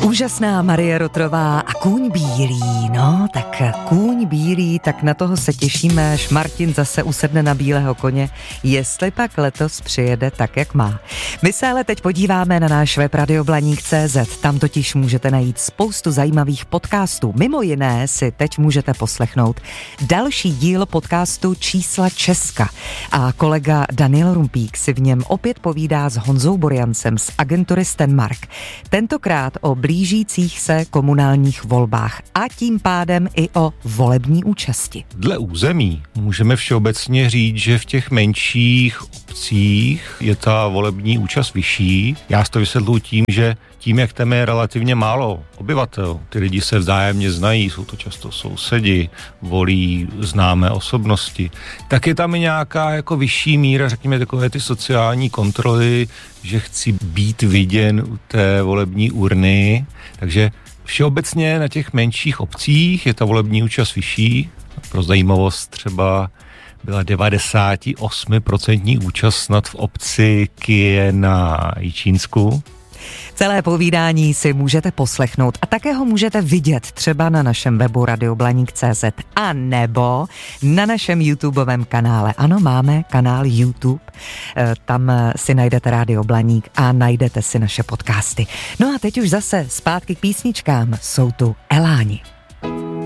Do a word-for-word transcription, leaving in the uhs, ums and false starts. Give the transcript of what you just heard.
Úžasná Marie Rotrová a kůň bílý, no tak kůň bílý, tak na toho se těšíme, až Martin zase usedne na bílého koně, jestli pak letos přijede tak, jak má. My se ale teď podíváme na náš web radioblaník tečka cé zet, tam totiž můžete najít spoustu zajímavých podcastů. Mimo jiné si teď můžete poslechnout další díl podcastu Čísla Česka a kolega Daniel Rumpík si v něm opět povídá s Honzou Borjancem z agentury Stenmark. Tentokrát o blížících se komunálních volbách a tím pádem i o volební účasti. Dle území můžeme všeobecně říct, že v těch menších obcích je ta volební účast vyšší. Já si to vysvětluji tím, že tím, jak tam je relativně málo obyvatel, ty lidi se vzájemně znají, jsou to často sousedi, volí známé osobnosti, tak je tam i nějaká jako vyšší míra, řekněme, takové ty sociální kontroly, že chci být viděn u té volební urny, takže všeobecně na těch menších obcích je ta volební účast vyšší. Pro zajímavost třeba byla devadesát osm procent účast snad v obci Kyje na Jičínsku. Celé povídání si můžete poslechnout a také ho můžete vidět třeba na našem webu radioblaník tečka cé zet a nebo na našem YouTubeovém kanále. Ano, máme kanál YouTube, tam si najdete Rádio Blaník a najdete si naše podcasty. No a teď už zase zpátky k písničkám, jsou tu Eláni.